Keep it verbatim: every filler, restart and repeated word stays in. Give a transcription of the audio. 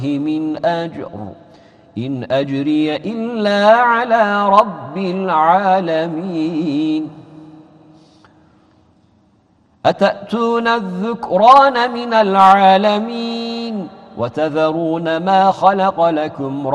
من أجر إن أجري إلا على رب العالمين أتأتون الذكران من العالمين وتذرون ما خلق لكم